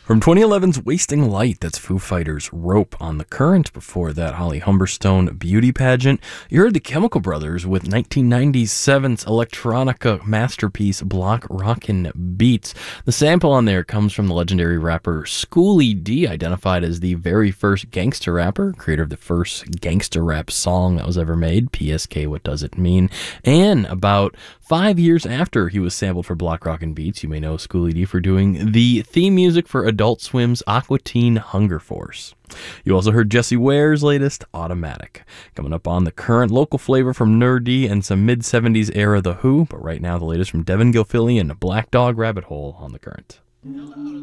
From 2011's Wasting Light, that's Foo Fighters' Rope on the Current. Before that, Holly Humberstone, Beauty Pageant. You heard the Chemical Brothers with 1997's electronica masterpiece, Block Rockin' Beats. The sample on there comes from the legendary rapper Schoolie D, identified as the very first gangster rapper, creator of the first gangster rap song that was ever made, PSK, What Does It Mean? And about 5 years after he was sampled for Block Rockin' Beats, you may know Schoolie D for doing the theme music for Adult Swim's Aqua Teen Hunger Force. You also heard Jessie Ware's latest, Automatic. Coming up on the current, local flavor from Nerdy and some mid-70s era The Who, but right now the latest from Devin Gilfillian, Black Dog Rabbit Hole on the current.